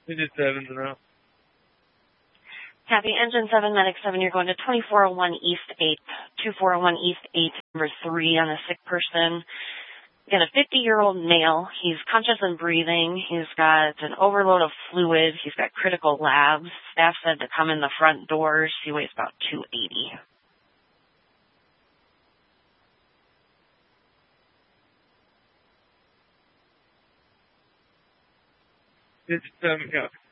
Digit 7 now. Copy. Engine 7, Medic 7, you're going to 2401 East 8th. 2401 East 8th, number 3 on a sick person. Got a 50-year-old male. He's conscious and breathing. He's got an overload of fluid. He's got critical labs. Staff said to come in the front doors. He weighs about 280. Digit 7, copy.